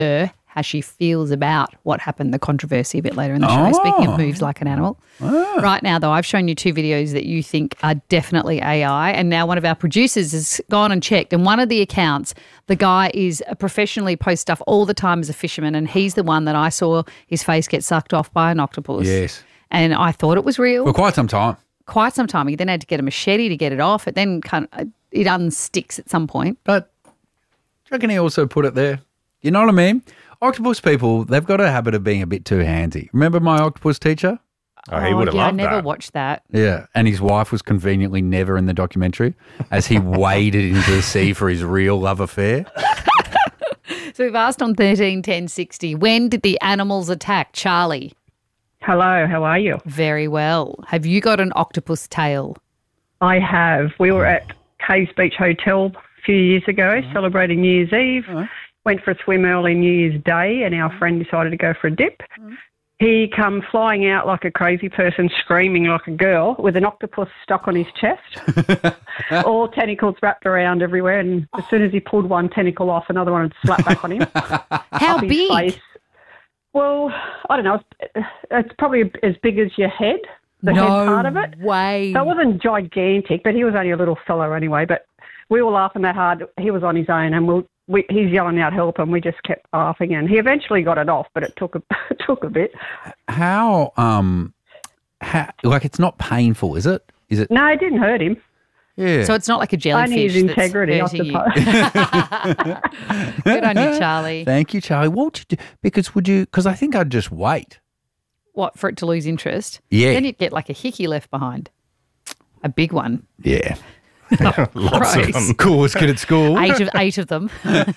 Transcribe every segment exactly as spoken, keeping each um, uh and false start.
her how she feels about what happened, the controversy a bit later in the show. Oh. Speaking of moves like an animal. Ah. Right now, though, I've shown you two videos that you think are definitely A I, and now one of our producers has gone and checked, and one of the accounts, the guy is a professionally post stuff all the time as a fisherman, and he's the one that I saw his face get sucked off by an octopus. Yes. And I thought it was real. For quite some time. Quite some time. He then had to get a machete to get it off. It then kind of, it unsticks at some point. But do you reckon he also put it there? You know what I mean? Octopus people, they've got a habit of being a bit too handsy. Remember my octopus teacher? Oh, he would have yeah, I loved never that. watched that. Yeah, and his wife was conveniently never in the documentary as he waded into the sea for his real love affair. So we've asked on thirteen ten sixty, when did the animals attack? Charlie. Hello, how are you? Very well. Have you got an octopus tail? I have. We were at Caves Beach Hotel a few years ago celebrating New Year's Eve. Went for a swim early New Year's Day and our friend decided to go for a dip. He come flying out like a crazy person, screaming like a girl with an octopus stuck on his chest. All tentacles wrapped around everywhere, and as soon as he pulled one tentacle off, another one would slap back on him. How Up his big? face. Well, I don't know. It's, it's probably as big as your head, the no head part of it. way. So it wasn't gigantic, but he was only a little fellow anyway. But we were laughing that hard. He was on his own, and we'll, we, he's yelling out help, and we just kept laughing. And he eventually got it off, but it took a it took a bit. How, um, how, like it's not painful, is it? Is it? No, it didn't hurt him. Yeah. So it's not like a jellyfish. Only his integrity, I that's hurting suppose. you. Good on you, Charlie. Thank you, Charlie. What would you do? Because would you, because I think I'd just wait. What, for it to lose interest? Yeah. Then you'd get like a hickey left behind. A big one. Yeah. Lots of Gross. them. Coolest kid at school. Eight of eight of them.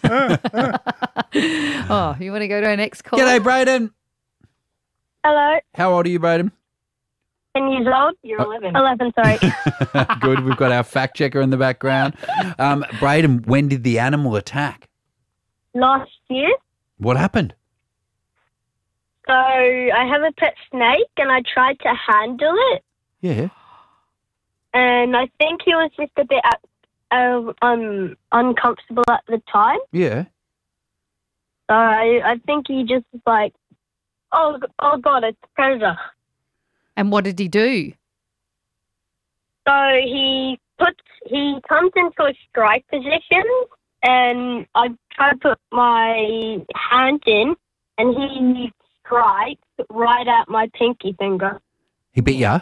Oh, you want to go to our next call? G'day, Braden. Hello, How old are you, Braden? ten years old. You're eleven. eleven, sorry. Good. We've got our fact checker in the background. Um, Braden, when did the animal attack? Last year. What happened? So I have a pet snake and I tried to handle it. Yeah. And I think he was just a bit uh, um, uncomfortable at the time. Yeah. So I, I think he just was like, oh, oh God, it's a predator. And what did he do? So he puts, he comes into a strike position and I try to put my hand in and he strikes right at my pinky finger. He bit ya?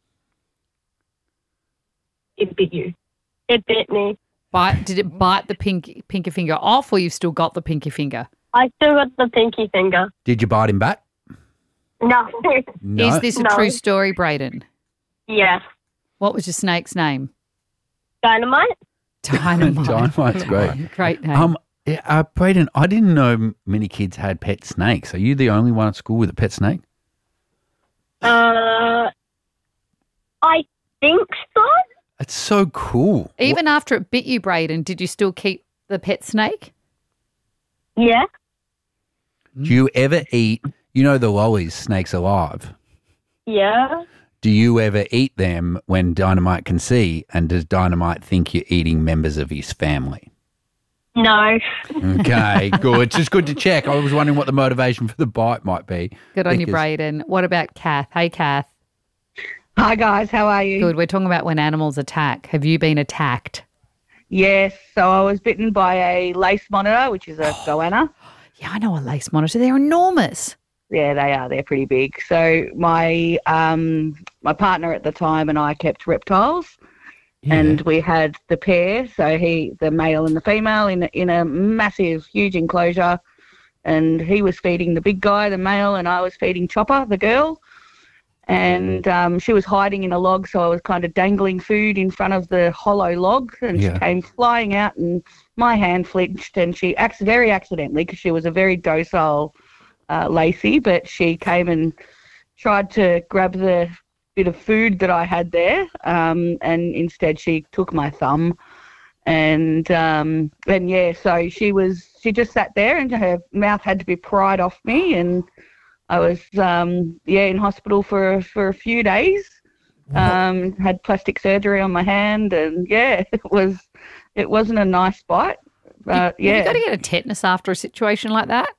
It bit you. It bit me. Bite? Did it bite the pink, pinky finger off, or you've still got the pinky finger? I still got the pinky finger. Did you bite him back? No. No. Is this a No. true story, Braden? Yes. What was your snake's name? Dynamite? Dynamite. Dynamite's great. Great name. Um, yeah, uh, Braden, I didn't know m- many kids had pet snakes. Are you the only one at school with a pet snake? Uh, I think so. It's so cool. Even after it bit you, Braden, did you still keep the pet snake? Yeah. Do you ever eat, you know the lollies, Snakes Alive? Yeah. Do you ever eat them when Dynamite can see, and does Dynamite think you're eating members of his family? No. Okay, good. It's just good to check. I was wondering what the motivation for the bite might be. Good on you, Because- Braden. What about Kath? Hey, Kath. Hi guys, how are you? Good. We're talking about when animals attack. Have you been attacked? Yes, so I was bitten by a lace monitor, which is a goanna. Yeah, I know a lace monitor. They're enormous. Yeah, they are. They're pretty big. So my um my partner at the time and I kept reptiles, Yeah. and we had the pair. So he, the male and the female, in in a massive, huge enclosure, and he was feeding the big guy, the male, and I was feeding Chopper, the girl. And um, she was hiding in a log, so I was kind of dangling food in front of the hollow log, and Yeah. she came flying out, and my hand flinched, and she acc- very accidentally, because she was a very docile uh, Lacey, but she came and tried to grab the bit of food that I had there, um, and instead she took my thumb, and um, and yeah, so she was she just sat there, and her mouth had to be pried off me, and I was, um, yeah, in hospital for for a few days. Um, had plastic surgery on my hand, and yeah, it was, it wasn't a nice bite, but You yeah. got to get a tetanus after a situation like that.